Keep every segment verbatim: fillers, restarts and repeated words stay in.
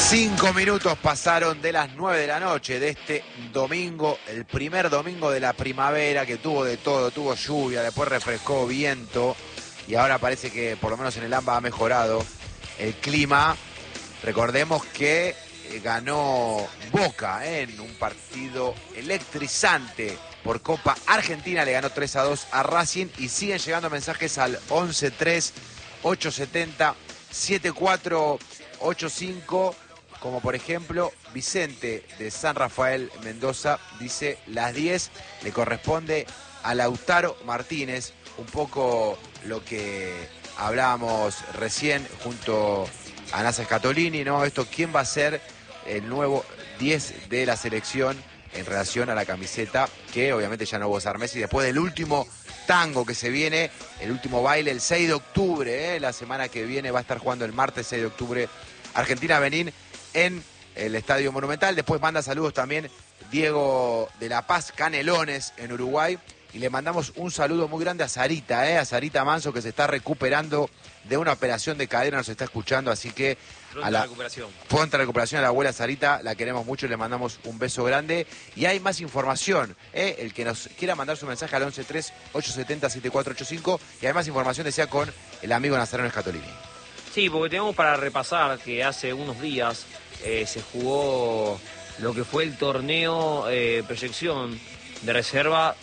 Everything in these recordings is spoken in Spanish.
Cinco minutos pasaron de las nueve de la noche de este domingo, el primer domingo de la primavera, que tuvo de todo, tuvo lluvia, después refrescó, viento, y ahora parece que por lo menos en el AMBA ha mejorado el clima. Recordemos que ganó Boca ¿eh? en un partido electrizante por Copa Argentina, le ganó tres a dos a Racing, y siguen llegando mensajes al once tres ocho setenta setenta y cuatro ochenta y cinco. Como por ejemplo, Vicente de San Rafael Mendoza dice: las diez le corresponde a Lautaro Martínez. Un poco lo que hablábamos recién junto a Nasa Scatolini, ¿no? Esto, ¿quién va a ser el nuevo diez de la selección en relación a la camiseta? Que obviamente ya no va a usar Messi después del último tango que se viene, el último baile, el seis de octubre, ¿eh? La semana que viene va a estar jugando el martes seis de octubre Argentina-Benín en el Estadio Monumental. Después manda saludos también Diego de La Paz, Canelones, en Uruguay. Y le mandamos un saludo muy grande a Sarita, ¿eh? a Sarita Manso, que se está recuperando de una operación de cadera, nos está escuchando, así que pronta a la recuperación. Pronta recuperación a la abuela Sarita, la queremos mucho y le mandamos un beso grande. Y hay más información, ¿eh? el que nos quiera mandar su mensaje al once tres ocho setenta setenta y cuatro ochenta y cinco, y hay más información, decía, con el amigo Nazareno Scatolini. Sí, porque tenemos para repasar que hace unos días eh, se jugó lo que fue el torneo eh, proyección de reserva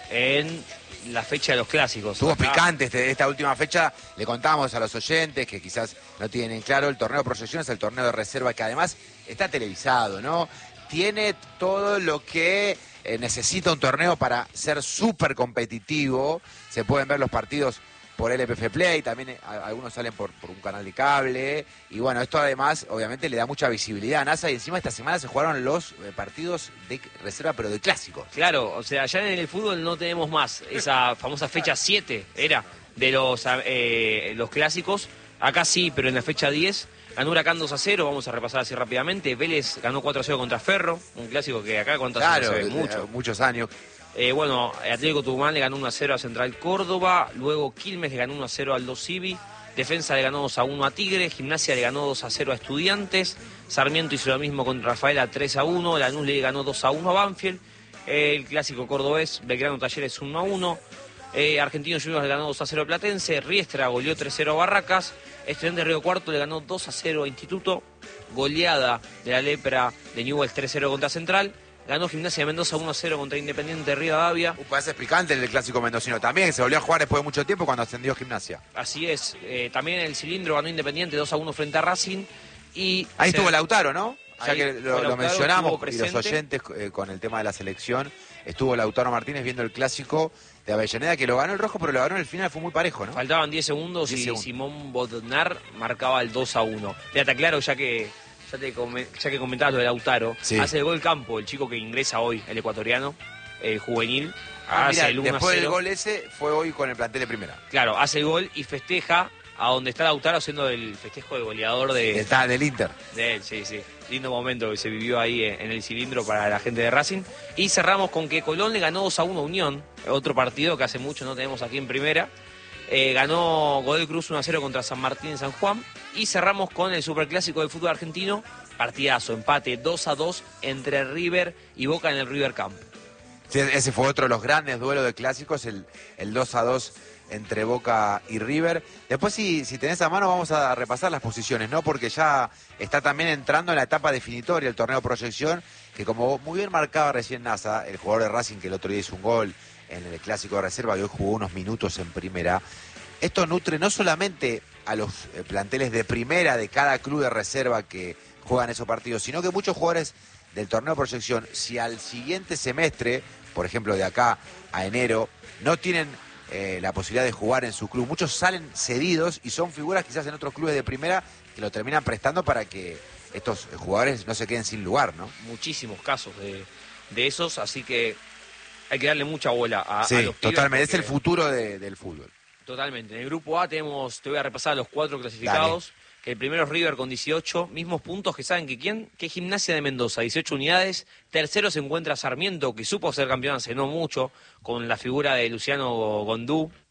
en la fecha de los clásicos. Estuvo Acá... picante este, esta última fecha, le contamos a los oyentes que quizás no tienen en claro, el torneo de proyección es el torneo de reserva que además está televisado, ¿no? Tiene todo lo que eh, necesita un torneo para ser súper competitivo, se pueden ver los partidos por L P F Play, también eh, algunos salen por, por un canal de cable, y bueno, esto además obviamente le da mucha visibilidad a NASA, y encima esta semana se jugaron los eh, partidos de reserva, pero de clásicos. Claro, o sea, ya en el fútbol no tenemos más esa famosa fecha siete, era, de los, eh, los clásicos. Acá sí, pero en la fecha diez ganó Huracán dos a cero, vamos a repasar así rápidamente. Vélez ganó cuatro a cero contra Ferro, un clásico que acá cuántas claro, se ve mucho. muchos años. Eh, bueno, Atlético Tucumán le ganó uno a cero a Central Córdoba, luego Quilmes le ganó uno a cero al Aldo Civi, Defensa le ganó dos a uno a Tigre, Gimnasia le ganó dos a cero a Estudiantes, Sarmiento hizo lo mismo con Rafaela tres a uno, Lanús le ganó dos a uno a Banfield, eh, el clásico cordobés, Belgrano Talleres uno a uno, eh, Argentinos Juniors le ganó dos a cero a Platense, Riestra goleó tres a cero a Barracas, Estudiantes Río Cuarto le ganó dos a cero a Instituto, goleada de la Lepra de Newell's tres a cero contra Central. Ganó Gimnasia de Mendoza uno a cero contra Independiente de Rivadavia. Uh, parece picante el clásico mendocino también, se volvió a jugar después de mucho tiempo cuando ascendió Gimnasia. Así es, eh, también en el cilindro ganó Independiente dos a uno frente a Racing. Y ahí se... estuvo Lautaro, ¿no? Ya ahí que lo, Lautaro, lo mencionamos, y los presente. oyentes eh, con el tema de la selección, estuvo Lautaro Martínez viendo el clásico de Avellaneda, que lo ganó el rojo, pero lo ganó en el final, fue muy parejo, ¿no? Faltaban diez segundos diez y segundos. Simón Bodnar marcaba el dos a uno. Ya está claro, ya que... Ya, te, ya que comentabas lo de Lautaro, sí. Hace el gol Campo, el chico que ingresa hoy, el ecuatoriano, el juvenil. Ah, hace mirá, el uno a cero. Después del gol ese fue hoy con el plantel de primera. Claro, hace el gol y festeja a donde está Lautaro haciendo el festejo de goleador de... Está del Inter. De él, sí, sí. Lindo momento que se vivió ahí en el cilindro para la gente de Racing. Y cerramos con que Colón le ganó dos a uno a Unión, otro partido que hace mucho no tenemos aquí en primera. Eh, ganó Godoy Cruz uno a cero contra San Martín en San Juan. Y cerramos con el superclásico del fútbol argentino. Partidazo, empate dos a dos entre River y Boca en el River Camp. Sí, ese fue otro de los grandes duelos de clásicos, el, el dos a dos entre Boca y River. Después, si, si tenés a mano, vamos a repasar las posiciones, ¿no? Porque ya está también entrando en la etapa definitoria el torneo proyección, que como muy bien marcaba recién Nasa, el jugador de Racing que el otro día hizo un gol en el clásico de reserva y hoy jugó unos minutos en primera. Esto nutre no solamente a los eh, planteles de primera de cada club de reserva que juegan esos partidos, sino que muchos jugadores del torneo de proyección, si al siguiente semestre, por ejemplo de acá a enero, no tienen eh, la posibilidad de jugar en su club, muchos salen cedidos y son figuras quizás en otros clubes de primera que lo terminan prestando para que estos jugadores no se queden sin lugar, ¿no? Muchísimos casos de, de esos, así que hay que darle mucha bola a, sí, a los pibes. Totalmente, es el futuro de, del fútbol. Totalmente. En el grupo A tenemos, te voy a repasar los cuatro clasificados. Dale. Que el primero es River con dieciocho, mismos puntos que saben que quién, que Gimnasia de Mendoza, dieciocho unidades. Tercero se encuentra Sarmiento, que supo ser campeón hace no mucho, con la figura de Luciano Gondú,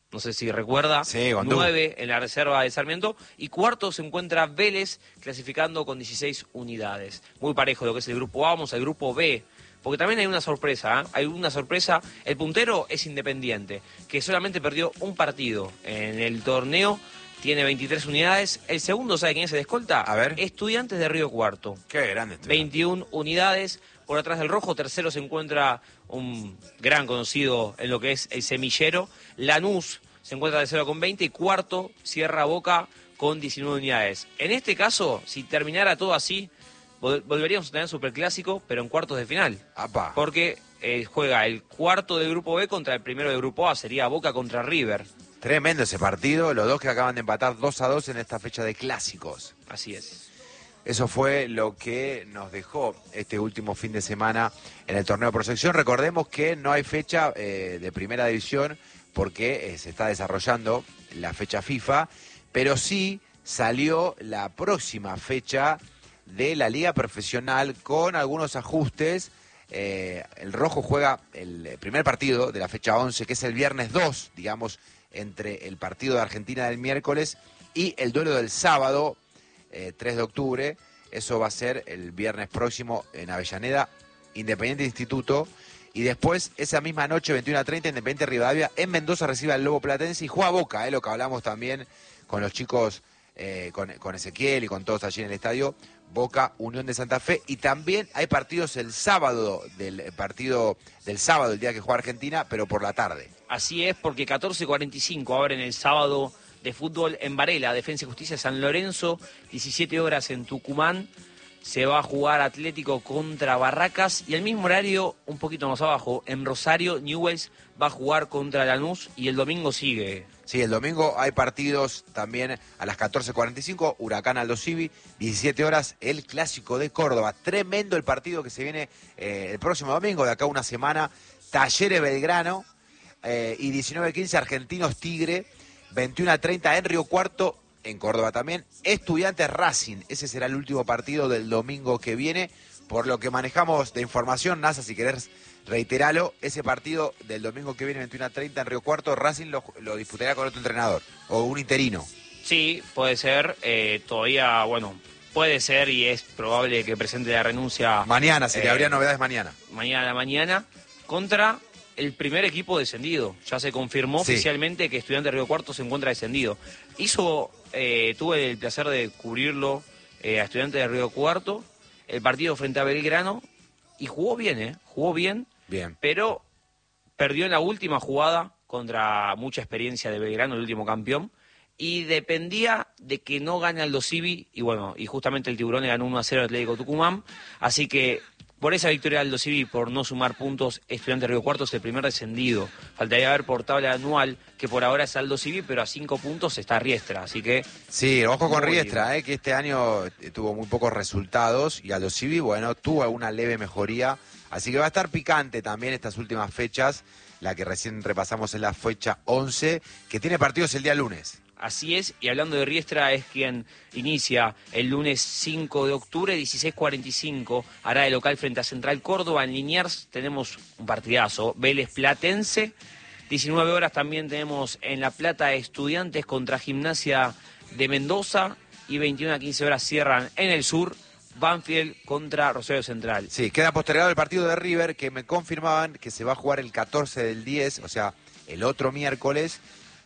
no sé si recuerda, sí, Gondú. nueve en la reserva de Sarmiento, y cuarto se encuentra Vélez, clasificando con dieciséis unidades. Muy parejo lo que es el grupo A, vamos al grupo B, porque también hay una sorpresa, ¿eh? Hay una sorpresa, el puntero es Independiente, que solamente perdió un partido en el torneo, tiene veintitrés unidades, el segundo, ¿sabe quién es el escolta? A ver. Estudiantes de Río Cuarto. Qué grande. veintiuna unidades, por atrás del rojo, tercero se encuentra un gran conocido en lo que es el semillero, Lanús se encuentra tercero con veinte y cuarto cierra Boca con diecinueve unidades. En este caso, si terminara todo así, vol- volveríamos a tener Superclásico, pero en cuartos de final. Apá. Porque eh, juega el cuarto del grupo B contra el primero del grupo A, sería Boca contra River. Tremendo ese partido, los dos que acaban de empatar dos a dos en esta fecha de clásicos. Así es. Eso fue lo que nos dejó este último fin de semana en el torneo por sección. Recordemos que no hay fecha eh, de primera división porque eh, se está desarrollando la fecha FIFA, pero sí salió la próxima fecha de la Liga Profesional con algunos ajustes. Eh, el Rojo juega el primer partido de la fecha once, que es el viernes dos, digamos, entre el partido de Argentina del miércoles y el duelo del sábado, eh, tres de octubre. Eso va a ser el viernes próximo en Avellaneda, Independiente Instituto. Y después, esa misma noche, veintiuna treinta, Independiente Rivadavia en Mendoza recibe al Lobo Platense y juega Boca, eh, lo que hablamos también con los chicos, eh, con, con Ezequiel y con todos allí en el estadio. Boca, Unión de Santa Fe, y también hay partidos el sábado, del partido del sábado, el día que juega Argentina, pero por la tarde. Así es, porque catorce cuarenta y cinco abren el sábado de fútbol en Varela, Defensa y Justicia San Lorenzo, diecisiete horas en Tucumán, se va a jugar Atlético contra Barracas, y el mismo horario, un poquito más abajo, en Rosario, Newell's va a jugar contra Lanús, y el domingo sigue. Sí, el domingo hay partidos también a las catorce cuarenta y cinco, Huracán Aldo Civi, diecisiete horas, el Clásico de Córdoba. Tremendo el partido que se viene eh, el próximo domingo, de acá a una semana, Talleres Belgrano, eh, y diecinueve quince Argentinos Tigre, veintiuna treinta en Río Cuarto, en Córdoba también, Estudiantes Racing. Ese será el último partido del domingo que viene. Por lo que manejamos de información, NASA, si querés reiteralo, ese partido del domingo que viene, veintiuna treinta en Río Cuarto, Racing lo, lo disputará con otro entrenador, o un interino. Sí, puede ser, eh, todavía, bueno, puede ser y es probable que presente la renuncia. Mañana, se le eh, habría novedades mañana. Mañana a la mañana, contra el primer equipo descendido. Ya se confirmó Sí. oficialmente que Estudiantes Río Cuarto se encuentra descendido. Hizo, eh, tuve el placer de cubrirlo eh, a Estudiantes de Río Cuarto, el partido frente a Belgrano, y jugó bien, ¿eh? Jugó bien, Bien. pero perdió en la última jugada contra mucha experiencia de Belgrano, el último campeón, y dependía de que no gane Aldo Civi, y bueno, y justamente el Tiburón le ganó uno a cero al Atlético Tucumán, así que por esa victoria de Aldo Civi, por no sumar puntos, Estudiantes de Río Cuarto es el primer descendido. Faltaría ver por tabla anual, que por ahora es Aldo Civi, pero a cinco puntos está Riestra, así que... Sí, ojo con Muy Riestra, eh, que este año eh, tuvo muy pocos resultados, y Aldo Civi, bueno, tuvo alguna leve mejoría, así que va a estar picante también estas últimas fechas, la que recién repasamos en la fecha once, que tiene partidos el día lunes. Así es, y hablando de Riestra, es quien inicia el lunes cinco de octubre, dieciséis cuarenta y cinco, hará de local frente a Central Córdoba. En Liniers tenemos un partidazo, Vélez Platense. diecinueve horas también tenemos en La Plata Estudiantes contra Gimnasia de Mendoza, y veintiuna a quince horas cierran en el sur, Banfield contra Rosario Central. Sí, queda postergado el partido de River, que me confirmaban que se va a jugar el catorce del diez, o sea, el otro miércoles,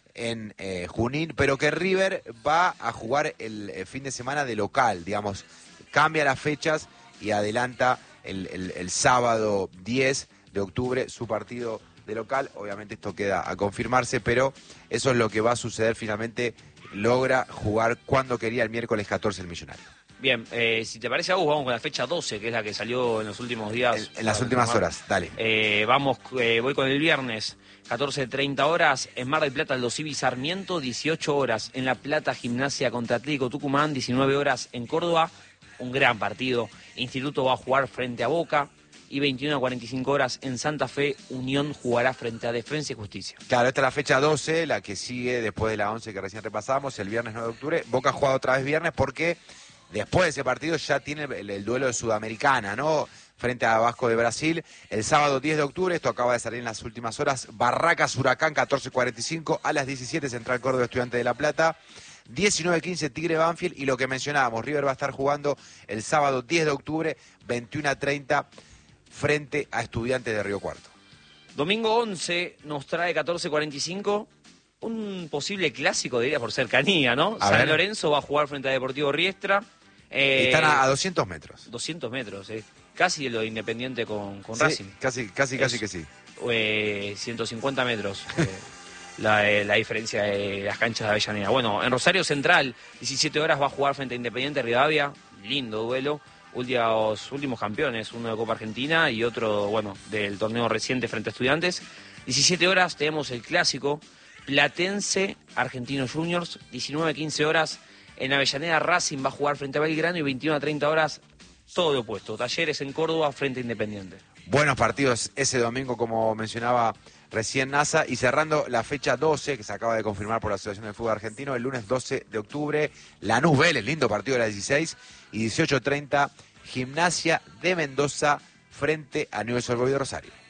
en eh, Junín, pero que River va a jugar el, el fin de semana de local, digamos, cambia las fechas y adelanta el, el, el sábado diez de octubre su partido de local. Obviamente esto queda a confirmarse, pero eso es lo que va a suceder finalmente. Logra jugar cuando quería el miércoles catorce el Millonario. Bien, eh, si te parece a vos, vamos con la fecha doce, que es la que salió en los últimos días. En, en las últimas horas, dale. Eh, vamos, eh, voy con el viernes, catorce treinta horas, en Mar del Plata, Aldo Civi Sarmiento, dieciocho horas, en La Plata, Gimnasia contra Atlético Tucumán, diecinueve horas en Córdoba, un gran partido. Instituto va a jugar frente a Boca, y veintiuna a cuarenta y cinco horas en Santa Fe, Unión jugará frente a Defensa y Justicia. Claro, esta es la fecha doce, la que sigue después de la once que recién repasamos, el viernes nueve de octubre. Boca juega otra vez viernes porque después de ese partido ya tiene el, el duelo de Sudamericana, ¿no? frente a Vasco de Brasil. El sábado diez de octubre, esto acaba de salir en las últimas horas, Barracas Huracán catorce cuarenta y cinco, a las diecisiete Central Córdoba Estudiantes de La Plata, diecinueve quince Tigre Banfield, y lo que mencionábamos, River va a estar jugando el sábado diez de octubre, veintiuno a treinta, frente a Estudiantes de Río Cuarto. Domingo once nos trae catorce cuarenta y cinco, un posible clásico, diría, por cercanía, ¿no? A San ver. Lorenzo va a jugar frente a Deportivo Riestra. Eh, Están a, a doscientos metros. doscientos metros, eh. Casi lo de Independiente con, con Sí, Racing. casi, casi, casi Es, que sí. Eh, ciento cincuenta metros. Eh, la, eh, la diferencia de las canchas de Avellaneda. Bueno, en Rosario Central, diecisiete horas va a jugar frente a Independiente Rivadavia. Lindo duelo. Últimos, últimos campeones, uno de Copa Argentina y otro, bueno, del torneo reciente frente a Estudiantes. diecisiete horas tenemos el clásico Platense Argentinos Juniors. diecinueve quince horas en Avellaneda Racing va a jugar frente a Belgrano, y veintiuno a treinta horas todo lo opuesto. Talleres en Córdoba frente a Independiente. Buenos partidos ese domingo, como mencionaba recién NASA, y cerrando la fecha doce, que se acaba de confirmar por la Asociación del Fútbol Argentino, el lunes doce de octubre, Lanús Vélez, lindo partido de las dieciséis, y dieciocho treinta, Gimnasia de Mendoza frente a Newell's Old Boys de Rosario.